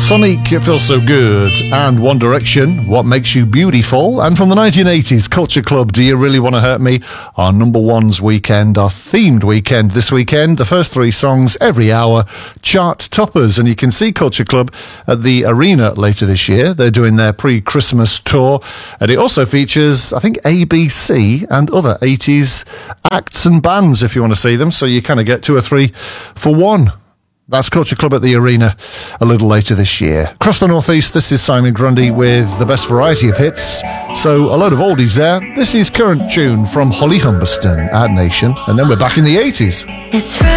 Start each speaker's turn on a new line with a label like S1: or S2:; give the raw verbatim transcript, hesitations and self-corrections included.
S1: Sonic, It Feels So Good, and One Direction, What Makes You Beautiful, and from the nineteen eighties, Culture Club, Do You Really Want to Hurt Me? Our number ones weekend, our themed weekend this weekend. The first three songs every hour, chart toppers, and you can see Culture Club at the Arena later this year. They're doing their pre-Christmas tour, and it also features, I think, A B C and other eighties acts and bands if you want to see them, so you kind of get two or three for one. That's Culture Club at the Arena a little later this year. Across the Northeast, this is Simon Grundy with the best variety of hits. So a load of oldies there. This is current tune from Holly Humberston at Nation, and then we're back in the eighties.
S2: It's